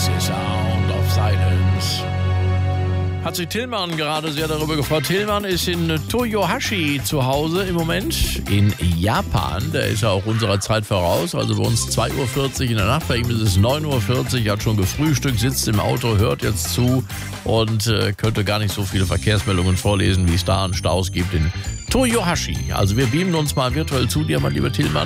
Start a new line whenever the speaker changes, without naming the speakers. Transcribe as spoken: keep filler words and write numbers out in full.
The Sound of Silence. Hat sich Tillmann gerade sehr darüber gefreut. Tillmann ist in Toyohashi zu Hause im Moment in Japan. Der ist ja auch unserer Zeit voraus. Also bei uns zwei Uhr vierzig in der Nacht. Bei ihm ist es neun Uhr vierzig. Hat schon gefrühstückt, sitzt im Auto, hört jetzt zu und äh, könnte gar nicht so viele Verkehrsmeldungen vorlesen, wie es da an Staus gibt in Toyohashi. Also wir beamen uns mal virtuell zu dir, mein lieber Tillmann.